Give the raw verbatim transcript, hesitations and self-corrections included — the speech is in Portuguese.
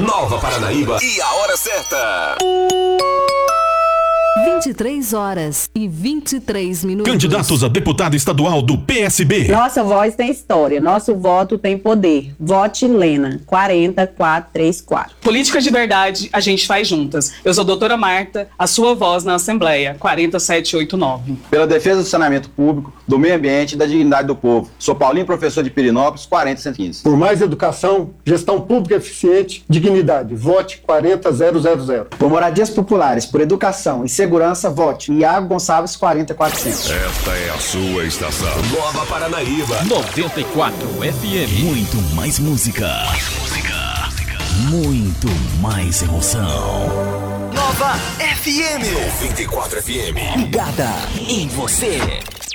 Nova Paranaíba e a hora certa. vinte e três horas e vinte e três minutos. Candidatos a deputado estadual do P S B. Nossa voz tem história, nosso voto tem poder. Vote Lena, quarenta, quatrocentos e trinta e quatro. Política de verdade, a gente faz juntas. Eu sou a doutora Marta, a sua voz na Assembleia, quarenta, setecentos e oitenta e nove. Pela defesa do saneamento público, do meio ambiente e da dignidade do povo. Sou Paulinho, professor de Pirinópolis, quarenta, cento e quinze. Por mais educação, gestão pública eficiente, dignidade. Vote quarenta mil. Por moradias populares, por educação e segurança, vote Iago Gonçalves, quarenta, quatrocentos. Esta é a sua estação. Nova Paranaíba. noventa e quatro F M. Muito mais música. Mais música. Muito mais emoção. Nova F M. noventa e quatro F M. Ligada em você.